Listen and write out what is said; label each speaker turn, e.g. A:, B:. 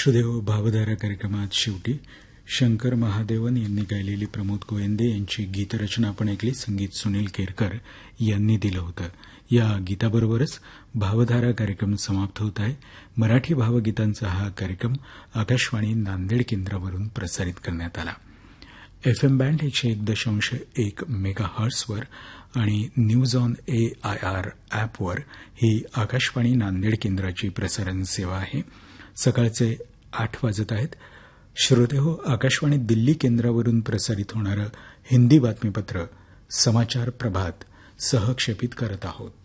A: श्रोतेहो, भावधारा कार्यक्रमात शेवटी शंकर महादेवन यांनी गायलेली प्रमोद गोविंदे यांची गीतरचना आपण ऐकली. संगीत सुनील केरकर यांनी दिलं होतं. या गीताबरोबरच भावधारा कार्यक्रम समाप्त होत आहे. मराठी भावगीतांचा हा कार्यक्रम आकाशवाणी नांदेड केंद्रावरून प्रसारित करण्यात आला. एफएम बँड 101.1 मेगाहर्ट्झवर आणि न्यूज ऑन AIR ॲपवर ही आकाशवाणी नांदेड केंद्राची प्रसारण सेवा आहे. सकाळचे 8 वाजत आहेत. श्रोतेहो, आकाशवाणी दिल्ली केंद्रावरून प्रसारित होणारं हिंदी बातमीपत्र समाचार प्रभात सहक्षेपित करत आहोत.